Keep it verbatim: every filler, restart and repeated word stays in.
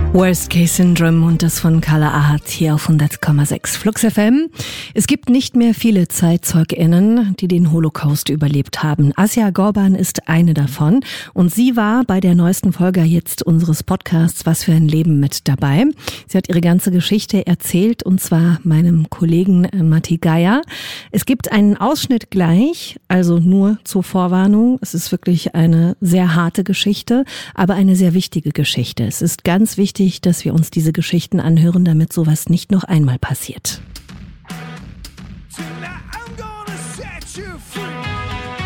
Worst Case Syndrome und das von Carla Ahat hier auf hundert Komma sechs Flux F M. Es gibt nicht mehr viele ZeitzeugInnen, die den Holocaust überlebt haben. Asja Gorban ist eine davon und sie war bei der neuesten Folge jetzt unseres Podcasts Was für ein Leben mit dabei. Sie hat ihre ganze Geschichte erzählt und zwar meinem Kollegen Matti Geier. Es gibt einen Ausschnitt gleich, also nur zur Vorwarnung. Es ist wirklich eine sehr harte Geschichte, aber eine sehr wichtige Geschichte. Es ist ganz wichtig, dass wir uns diese Geschichten anhören, damit sowas nicht noch einmal passiert. Tonight.